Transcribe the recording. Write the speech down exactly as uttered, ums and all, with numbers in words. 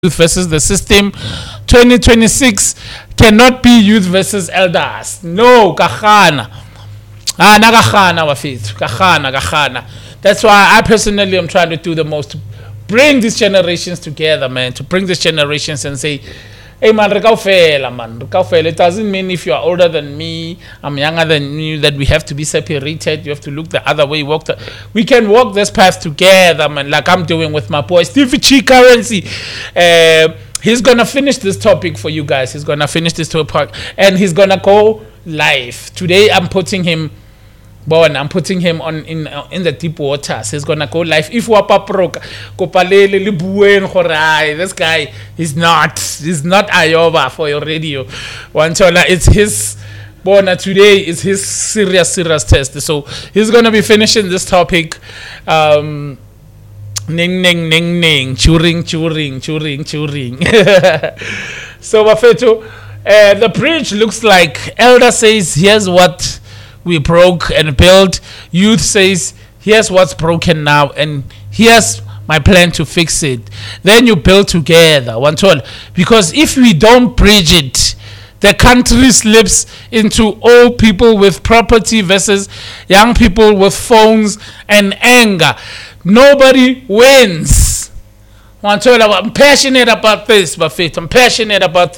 youth versus the system. twenty twenty-six cannot be youth versus elders. No, kahana. Ah, na kahana wafit. Kahana, kahana. That's why I personally am trying to do the most to bring these generations together, man. To bring these generations and say, hey man, rekaufela, man. Rekaufela. It doesn't mean if you are older than me, I'm younger than you, that we have to be separated. You have to look the other way. Walk the, we can walk this path together, man, like I'm doing with my boy Stevie Chi Currency. Uh, he's gonna finish this topic for you guys. He's gonna finish this topic and he's gonna go live. Today I'm putting him Bon, I'm putting him on in uh, in the deep waters. He's gonna go live. If wapaproka, kopalele le bueng gore this guy is not he's not Ayoba for your radio. Wanchola, it's his Bona today is his serious serious test. So he's gonna be finishing this topic. Um ning ning ning ning churing churing churing churing. So Wafeto, uh, the bridge looks like Elder says here's what we broke and built. Youth says here's what's broken now and here's my plan to fix it. Then you build together, one told, because if we don't bridge it, the country slips into old people with property versus young people with phones and anger. Nobody wins. One told, I'm passionate about this, Buffett. I'm passionate about this.